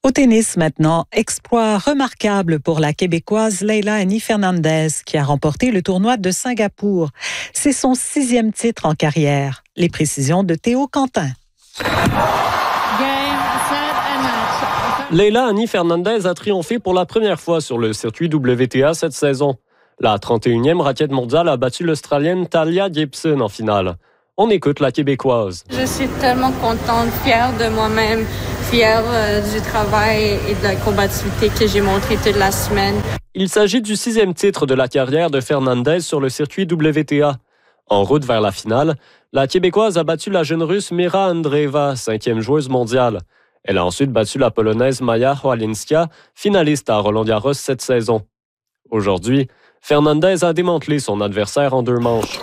Au tennis maintenant, exploit remarquable pour la Québécoise Leylah Annie Fernandez qui a remporté le tournoi de Singapour. C'est son 6e titre en carrière. Les précisions de Théo Quentin. Leylah Annie Fernandez a triomphé pour la première fois sur le circuit WTA cette saison. La 31e raquette mondiale a battu l'Australienne Talia Gibson en finale. On écoute la Québécoise. Je suis tellement contente, fière de moi-même, fière du travail et de la combativité que j'ai montré toute la semaine. Il s'agit du 6e titre de la carrière de Fernandez sur le circuit WTA. En route vers la finale, la Québécoise a battu la jeune Russe Mira Andreeva, 5e joueuse mondiale. Elle a ensuite battu la Polonaise Maja Chwalinska, finaliste à Roland-Garros cette saison. Aujourd'hui, Fernandez a démantelé son adversaire en 2 manches.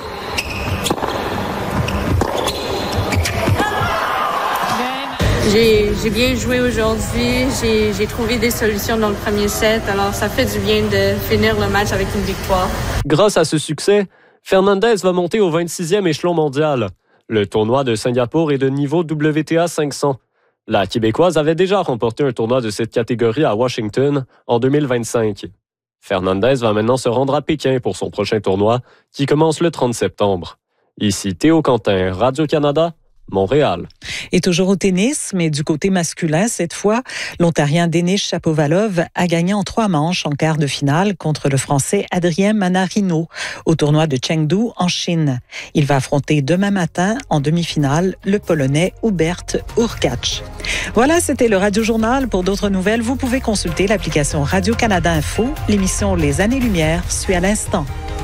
J'ai bien joué aujourd'hui. J'ai trouvé des solutions dans le premier set. Alors, ça fait du bien de finir le match avec une victoire. Grâce à ce succès, Fernandez va monter au 26e échelon mondial. Le tournoi de Singapour est de niveau WTA 500. La Québécoise avait déjà remporté un tournoi de cette catégorie à Washington en 2025. Fernandez va maintenant se rendre à Pékin pour son prochain tournoi qui commence le 30 septembre. Ici Théo Quentin, Radio-Canada, Montréal. Et toujours au tennis, mais du côté masculin cette fois, l'Ontarien Denis Shapovalov a gagné en 3 manches en quart de finale contre le Français Adrien Manarino au tournoi de Chengdu en Chine. Il va affronter demain matin en demi-finale le Polonais Hubert Hurkacz. Voilà, c'était le Radio Journal. Pour d'autres nouvelles, vous pouvez consulter l'application Radio-Canada Info. L'émission Les Années-Lumière suit à l'instant.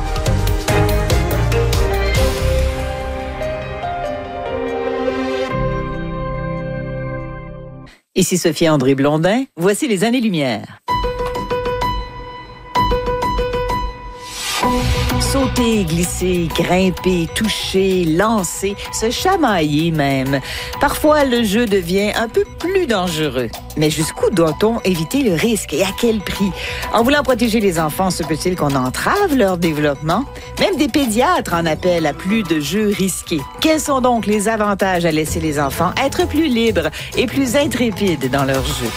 Ici Sophie-André Blondin, voici les Années-Lumière. Sauter, glisser, grimper, toucher, lancer, se chamailler même. Parfois, le jeu devient un peu plus dangereux. Mais jusqu'où doit-on éviter le risque et à quel prix? En voulant protéger les enfants, se peut-il qu'on entrave leur développement? Même des pédiatres en appellent à plus de jeux risqués. Quels sont donc les avantages à laisser les enfants être plus libres et plus intrépides dans leurs jeux?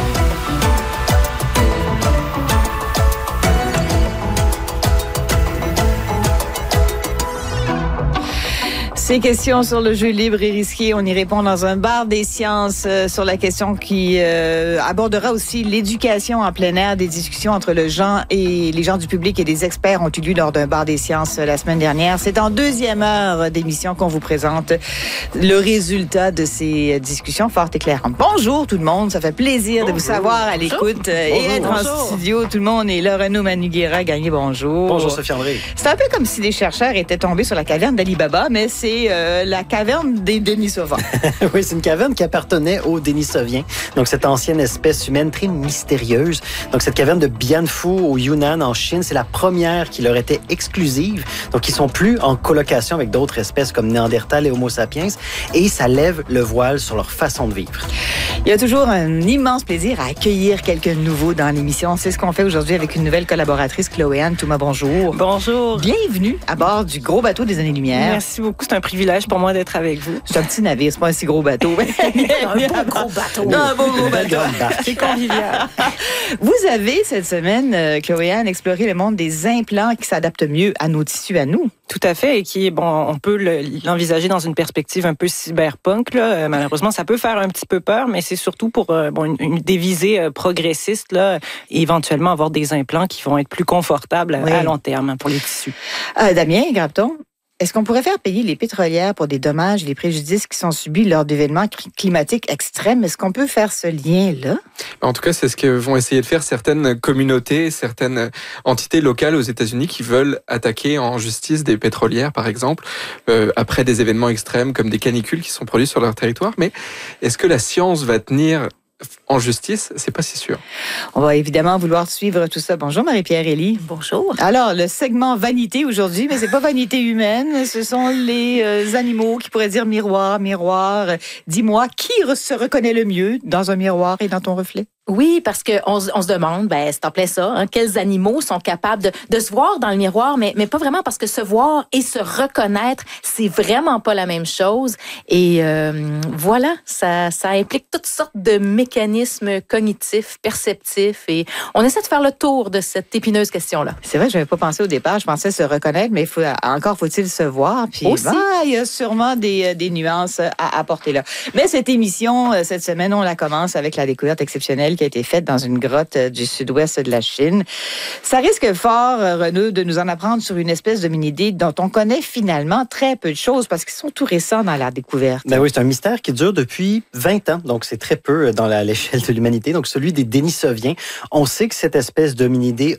Ces questions sur le jeu libre et risqué, on y répond dans un bar des sciences sur la question qui abordera aussi l'éducation en plein air. Des discussions entre les gens du public et des experts ont eu lieu lors d'un bar des sciences la semaine dernière. C'est en 2e heure d'émission qu'on vous présente le résultat de ces discussions fort éclairantes. Bonjour tout le monde, ça fait plaisir de vous savoir à l'écoute et être en studio. Tout le monde est là. Renaud Manuguera, Gagné, bonjour. Bonjour Sophie-André. C'est un peu comme si des chercheurs étaient tombés sur la caverne d'Ali Baba, mais c'est la caverne des Denisovans. Oui, c'est une caverne qui appartenait aux Denisoviens. Donc, cette ancienne espèce humaine très mystérieuse. Donc, cette caverne de Bianfu au Yunnan, en Chine, c'est la première qui leur était exclusive. Donc, ils sont plus en colocation avec d'autres espèces comme Néandertal et Homo sapiens. Et ça lève le voile sur leur façon de vivre. Il y a toujours un immense plaisir à accueillir quelqu'un de nouveau dans l'émission. C'est ce qu'on fait aujourd'hui avec une nouvelle collaboratrice, Chloé-Anne Touma. Bonjour. Bonjour. Bienvenue à bord du gros bateau des Années-Lumière. Merci beaucoup. C'est un privilège pour moi d'être avec vous. C'est un petit navire, c'est pas un si gros bateau. Un beau gros bateau. Non, un beau gros bateau. C'est convivial. Vous avez, cette semaine, Chloé-Anne, exploré le monde des implants qui s'adaptent mieux à nos tissus, à nous. Tout à fait, et qui est, on peut l'envisager dans une perspective un peu cyberpunk, là. Malheureusement, ça peut faire un petit peu peur, mais c'est surtout pour des visées progressistes, là, et éventuellement avoir des implants qui vont être plus confortables à long terme pour les tissus. Damien Grapton, est-ce qu'on pourrait faire payer les pétrolières pour des dommages et des préjudices qui sont subis lors d'événements climatiques extrêmes? Est-ce qu'on peut faire ce lien-là? En tout cas, c'est ce que vont essayer de faire certaines communautés, certaines entités locales aux États-Unis qui veulent attaquer en justice des pétrolières, par exemple, après des événements extrêmes comme des canicules qui sont produits sur leur territoire. Mais est-ce que la science va tenir en justice? C'est pas si sûr. On va évidemment vouloir suivre tout ça. Bonjour Marie-Pierre Elie. Bonjour. Alors, le segment vanité aujourd'hui, mais c'est pas vanité humaine, ce sont les animaux qui pourraient dire miroir, miroir. Dis-moi, qui se reconnaît le mieux dans un miroir et dans ton reflet? Oui, parce qu'on se demande, c'est en plein ça, hein, quels animaux sont capables de se voir dans le miroir, mais pas vraiment, parce que se voir et se reconnaître, c'est vraiment pas la même chose. Et voilà, ça implique toutes sortes de mécanismes cognitifs, perceptifs, et on essaie de faire le tour de cette épineuse question-là. C'est vrai, je n'avais pas pensé au départ, je pensais se reconnaître, mais encore faut-il se voir. Puis il y a sûrement des nuances à apporter là. Mais cette émission, cette semaine, on la commence avec la découverte exceptionnelle qui a été faite dans une grotte du sud-ouest de la Chine. Ça risque fort, Renaud, de nous en apprendre sur une espèce de mini-idée dont on connaît finalement très peu de choses parce qu'ils sont tout récents dans la découverte. Ben oui, c'est un mystère qui dure depuis 20 ans, donc c'est très peu dans l'échelle de l'humanité. Donc celui des Denisoviens. On sait que cette espèce d'hominidé